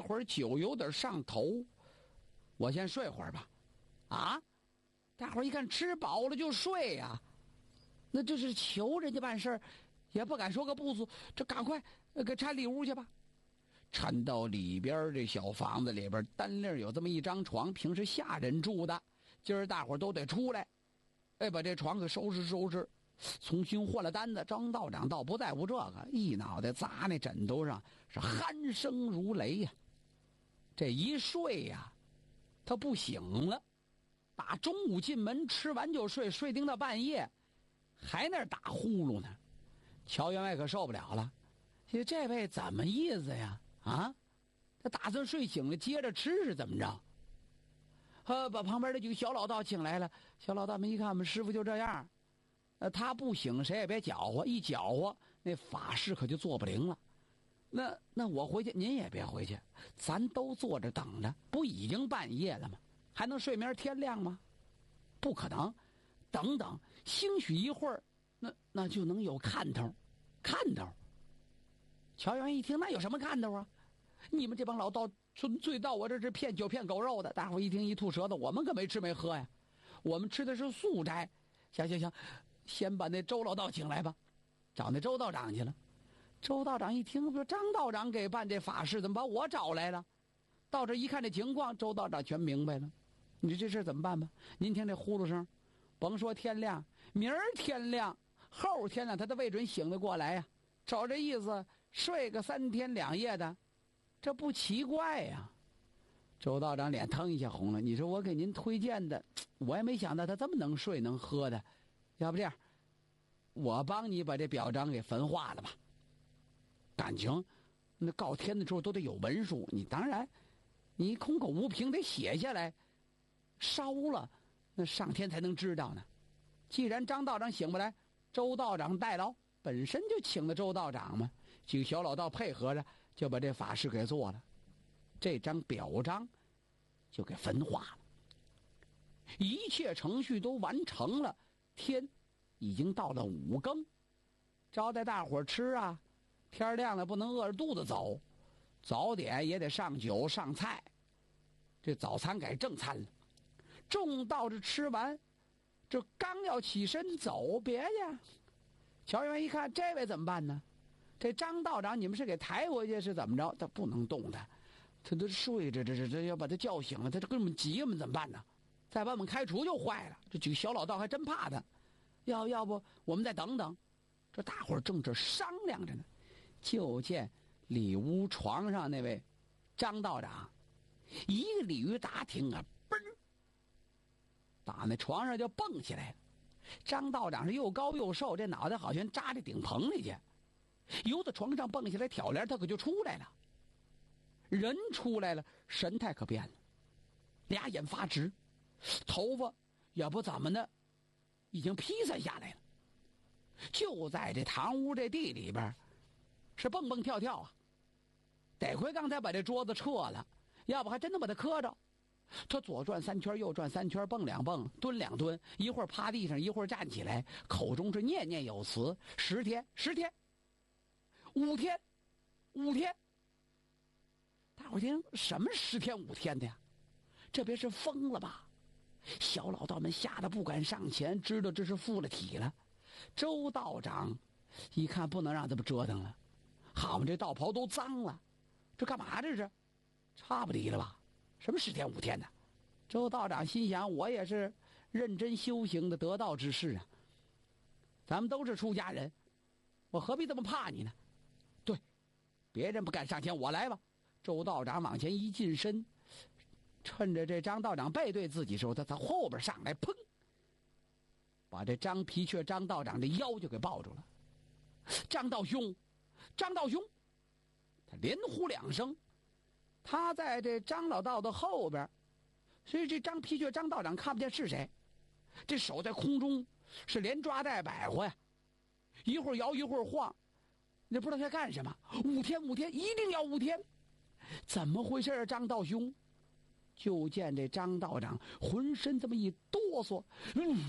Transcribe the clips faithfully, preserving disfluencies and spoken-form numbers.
会儿酒有点上头，我先睡会儿吧。啊，大伙儿一看吃饱了就睡呀、啊，那这是求人家办事儿，也不敢说个不足，这赶快给搀里屋去吧。搀到里边这小房子里边，单另有这么一张床，平时下人住的，今儿大伙儿都得出来，哎，把这床给收拾收拾，重新换了单子。张道长倒不在乎这个，一脑袋砸那枕头上，是鼾声如雷呀、啊。这一睡呀、啊，他不醒了，打中午进门吃完就睡，睡盯到半夜，还那儿打呼噜呢。乔员外可受不了了，这位怎么意思呀？啊，他打算睡醒了接着吃是怎么着？呃，把旁边的几个小老道请来了。小老道们一看，我们师傅就这样，呃，他不醒谁也别搅和，一搅和那法事可就做不灵了。那那我回去，您也别回去，咱都坐着等着，不已经半夜了吗？还能睡明天亮吗？不可能，等等，兴许一会儿，那那就能有看头，看头。乔元一听，那有什么看头啊？你们这帮老道纯粹到我这是骗酒骗狗肉的。大伙一听一吐舌头，我们可没吃没喝呀，我们吃的是素斋。行行行，先把那周老道请来吧，找那周道长去了。周道长一听说张道长给办这法事，怎么把我找来了？到这一看这情况，周道长全明白了。你说这事怎么办吧？您听这呼噜声，甭说天亮，明儿天亮，后天亮，他都未准醒得过来呀、啊。照这意思，睡个三天两夜的，这不奇怪呀。周道长脸腾一下红了。你说我给您推荐的，我也没想到他这么能睡能喝的。要不这样，我帮你把这表彰给焚化了吧。感情那告天的时候都得有文书，你当然你空口无凭得写下来，烧了那上天才能知道呢。既然张道长醒不来，周道长代劳，本身就请的周道长嘛，几个小老道配合着就把这法事给做了，这张表彰就给焚化了。一切程序都完成了，天已经到了五更，招待大伙吃啊，天亮了不能饿着肚子走，早点也得上酒上菜，这早餐改正餐了。众道这吃完，这刚要起身走，别去。乔员一看，这位怎么办呢？这张道长你们是给抬回去是怎么着？他不能动他，他都睡着，这这这要把他叫醒了，他这跟我们急，我们怎么办呢？再把我们开除就坏了。这几个小老道还真怕他，要要不我们再等等。这大伙儿正这商量着呢，就见里屋床上那位张道长一个鲤鱼打挺啊，嘣，打那床上就蹦起来了。张道长是又高又瘦，这脑袋好像扎这顶棚里去，由在床上蹦起来挑帘，他可就出来了。人出来了，神态可变了，俩眼发直，头发也不怎么的，已经披散下来了。就在这堂屋这地里边，是蹦蹦跳跳啊！得亏刚才把这桌子撤了，要不还真能把他磕着。他左转三圈，右转三圈，蹦两蹦，蹲两蹲，一会儿趴地上，一会儿站起来，口中是念念有词。十天，十天，五天，五天。大伙听什么十天五天的呀？这别是疯了吧？小老道们吓得不敢上前，知道这是附了体了。周道长一看不能让这么折腾了，好嘛，这道袍都脏了，这干嘛这是？差不离了吧？什么十天五天的？周道长心想，我也是认真修行的得道之士啊，咱们都是出家人，我何必这么怕你呢？对，别人不敢上前，我来吧。周道长往前一近身，趁着这张道长背对自己时候，他从后边上来，砰，把这张皮雀张道长的腰就给抱住了。张道兄，张道兄，他连呼两声。他在这张老道的后边，所以这张皮雀张道长看不见是谁，这手在空中是连抓带摆活呀，一会儿摇一会儿晃，你不知道他干什么。五天五天，一定要五天，怎么回事啊？张道兄，就见这张道长浑身这么一哆嗦，嗯，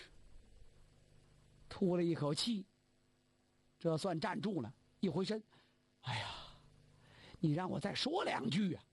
吐了一口气，这算站住了。一回身，哎呀，你让我再说两句啊！